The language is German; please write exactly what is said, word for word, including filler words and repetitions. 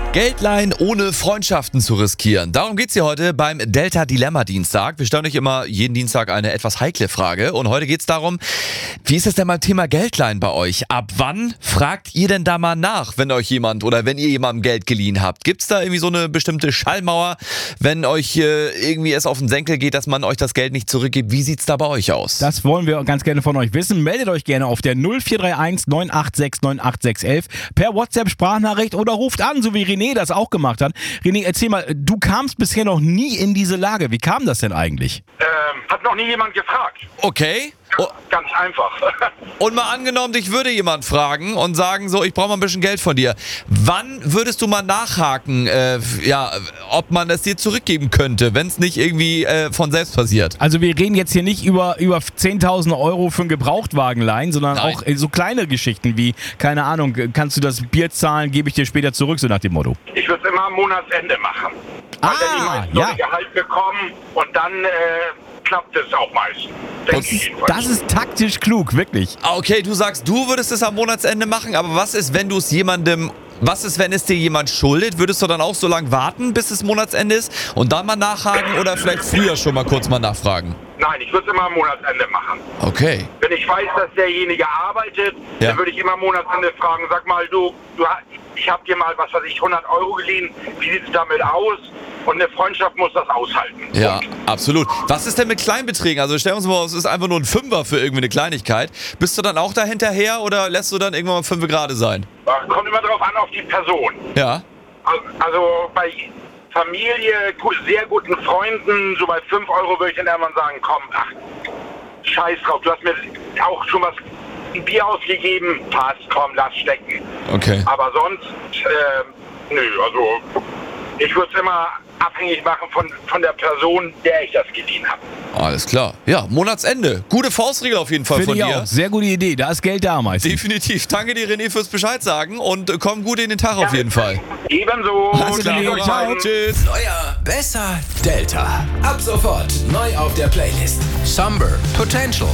Geld leihen, ohne Freundschaften zu riskieren. Darum geht's hier heute beim Delta Dilemma Dienstag. Wir stellen euch immer jeden Dienstag eine etwas heikle Frage. Und heute geht's darum, wie ist es denn beim Thema Geld leihen bei euch? Ab wann fragt ihr denn da mal nach, wenn euch jemand oder wenn ihr jemandem Geld geliehen habt? Gibt's da irgendwie so eine bestimmte Schallmauer, wenn euch äh, irgendwie es auf den Senkel geht, dass man euch das Geld nicht zurückgibt? Wie sieht's da bei euch aus? Das wollen wir ganz gerne von euch wissen. Meldet euch gerne auf der null vier drei eins neun acht sechs neun acht sechs eins eins per WhatsApp-Sprachnachricht oder ruft an, so wie René das auch gemacht hat. René, erzähl mal, du kamst bisher noch nie in diese Lage. Wie kam das denn eigentlich? Ähm, hat noch nie jemand gefragt. Okay. Oh. Ganz einfach. Und mal angenommen, dich würde jemand fragen und sagen so, ich brauche mal ein bisschen Geld von dir. Wann würdest du mal nachhaken, äh, ja, ob man es dir zurückgeben könnte, wenn es nicht irgendwie äh, von selbst passiert? Also wir reden jetzt hier nicht über, über zehntausend Euro für einen Gebrauchtwagen leihen, sondern Nein. auch so kleine Geschichten wie, keine Ahnung, kannst du das Bier zahlen, gebe ich dir später zurück, so nach dem Motto. Ich würde es immer am Monatsende machen. Weil Ah, dann die meisten ja. nur Gehalt bekommen und dann äh, klappt es auch meist. Denke Das, ich jedenfalls. das ist taktisch klug, wirklich. Ah, okay, du sagst, du würdest es am Monatsende machen, aber was ist, wenn du es jemandem, was ist, wenn es dir jemand schuldet? Würdest du dann auch so lange warten, bis es Monatsende ist und dann mal nachhaken oder vielleicht früher schon mal kurz mal nachfragen? Nein, ich würde es immer am Monatsende machen. Okay. Wenn ich weiß, dass derjenige arbeitet, Ja. dann würde ich immer am Monatsende fragen, sag mal, du, du ich habe dir mal, was weiß ich, hundert Euro geliehen, wie sieht es damit aus? Und eine Freundschaft muss das aushalten. Ja, Und absolut. Was ist denn mit Kleinbeträgen? Also stellen wir uns mal vor, es ist einfach nur ein Fünfer für irgendwie eine Kleinigkeit. Bist du dann auch da hinterher oder lässt du dann irgendwann mal Fünfe gerade sein? kommt immer drauf an, auf die Person. Ja. Also bei Familie, gu- sehr guten Freunden, so bei fünf Euro würde ich dann irgendwann sagen, komm, ach, scheiß drauf, du hast mir auch schon was, ein Bier ausgegeben, passt, komm, lass stecken. Okay. Aber sonst, äh, nö, also ich würde es immer abhängig machen von, von der Person, der ich das geliehen habe. Alles klar. Ja, Monatsende. Gute Faustregel auf jeden Fall Finde von ich dir. auch. Sehr gute Idee. Da ist Geld da meistens. Definitiv. Danke dir, René, fürs Bescheid sagen und äh, komm gut in den Tag auf jeden Fall. Ebenso. Alles klar. Tschüss, euch Ciao. beiden. Tschüss. Neuer, besser, Delta. Ab sofort neu auf der Playlist. Somber, Potential